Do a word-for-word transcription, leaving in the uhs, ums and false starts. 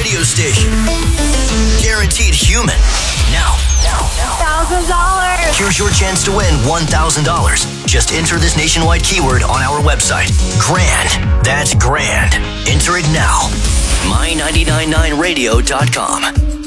radio station. Guaranteed human. Now, now, now. one thousand dollars. Here's your chance to win one thousand dollars. Just enter this nationwide keyword on our website. Grand. That's grand. Enter it now. my nine nine nine radio dot com.